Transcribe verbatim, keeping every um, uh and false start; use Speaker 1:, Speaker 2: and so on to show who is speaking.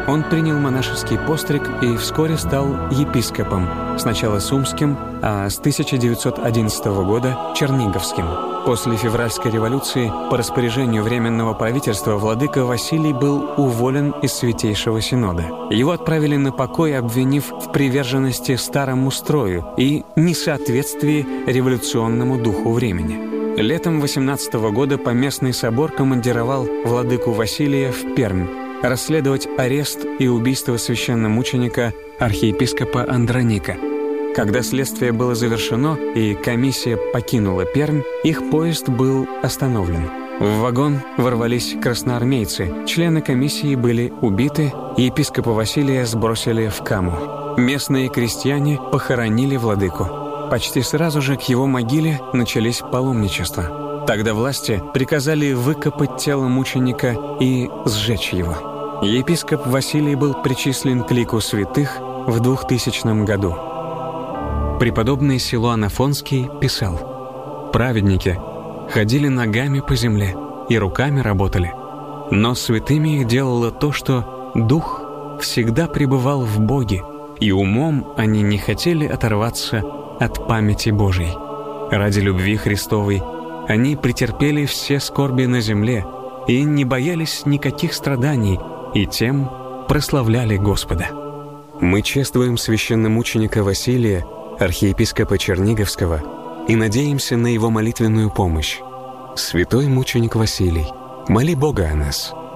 Speaker 1: Он принял монашеский постриг и вскоре стал епископом, сначала сумским, а с тысяча девятьсот одиннадцатого года — черниговским. После февральской революции по распоряжению Временного правительства владыка Василий был уволен из Святейшего Синода. Его отправили на покой, обвинив в приверженности старому строю и несоответствии революционному духу времени. Летом восемнадцатого года Поместный собор командировал владыку Василия в Пермь расследовать арест и убийство священномученика архиепископа Андроника. Когда следствие было завершено и комиссия покинула Пермь, их поезд был остановлен. В вагон ворвались красноармейцы, члены комиссии были убиты, и епископа Василия сбросили в Каму. Местные крестьяне похоронили владыку. Почти сразу же к его могиле начались паломничества. Тогда власти приказали выкопать тело мученика и сжечь его. Епископ Василий был причислен к лику святых в двухтысячном году. Преподобный Силуан Афонский писал: «Праведники ходили ногами по земле и руками работали, но святыми их делало то, что Дух всегда пребывал в Боге, и умом они не хотели оторваться от памяти Божией. Ради любви Христовой они претерпели все скорби на земле и не боялись никаких страданий, и тем прославляли Господа». Мы чествуем священномученика Василия, архиепископа Черниговского, и надеемся на его молитвенную помощь. Святой мученик Василий, моли Бога о нас.